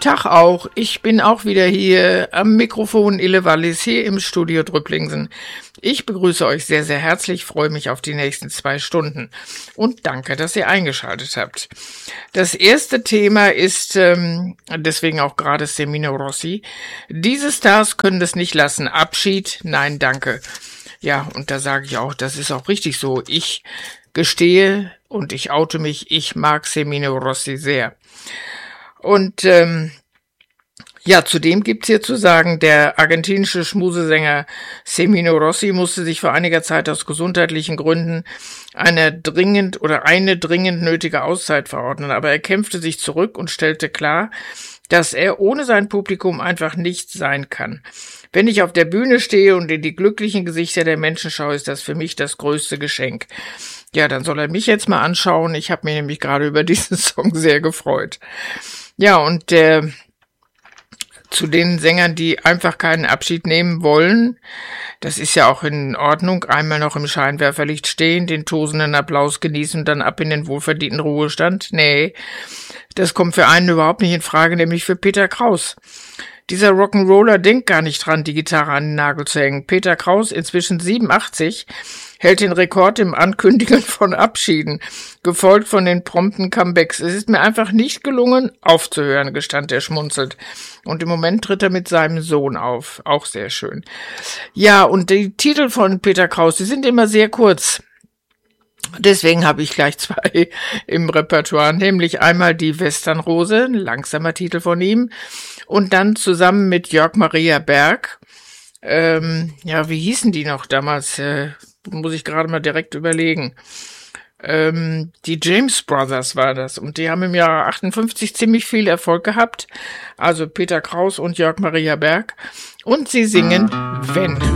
Tag auch. Ich bin auch wieder hier am Mikrofon Ille Wallis hier im Studio Drüpplingsen. Ich begrüße euch sehr, sehr herzlich, freue mich auf die nächsten 2 Stunden und danke, dass ihr eingeschaltet habt. Das erste Thema ist deswegen auch gerade Semino Rossi. Diese Stars können es nicht lassen. Abschied, nein, danke. Ja, und da sage ich auch, das ist auch richtig so. Ich gestehe und ich oute mich, ich mag Semino Rossi sehr. Und ja, zudem gibt's hier zu sagen, der argentinische Schmusesänger Semino Rossi musste sich vor einiger Zeit aus gesundheitlichen Gründen eine dringend nötige Auszeit verordnen, aber er kämpfte sich zurück und stellte klar, dass er ohne sein Publikum einfach nicht sein kann. Wenn ich auf der Bühne stehe und in die glücklichen Gesichter der Menschen schaue, ist das für mich das größte Geschenk. Ja, dann soll er mich jetzt mal anschauen. Ich habe mich nämlich gerade über diesen Song sehr gefreut. Ja, und zu den Sängern, die einfach keinen Abschied nehmen wollen, das ist ja auch in Ordnung, einmal noch im Scheinwerferlicht stehen, den tosenden Applaus genießen und dann ab in den wohlverdienten Ruhestand. Nee, das kommt für einen überhaupt nicht in Frage, nämlich für Peter Kraus. Dieser Rock'n'Roller denkt gar nicht dran, die Gitarre an den Nagel zu hängen. Peter Kraus, inzwischen 87, hält den Rekord im Ankündigen von Abschieden, gefolgt von den prompten Comebacks. Es ist mir einfach nicht gelungen, aufzuhören, gestand er schmunzelt. Und im Moment tritt er mit seinem Sohn auf. Auch sehr schön. Ja, und die Titel von Peter Kraus, die sind immer sehr kurz. Deswegen habe ich gleich 2 im Repertoire, nämlich einmal die Westernrose, ein langsamer Titel von ihm, und dann zusammen mit Jörg Maria Berg, ja, wie hießen die noch damals, muss ich gerade mal direkt überlegen, die James Brothers war das, und die haben im Jahre 58 ziemlich viel Erfolg gehabt, also Peter Kraus und Jörg Maria Berg, und sie singen Wenn.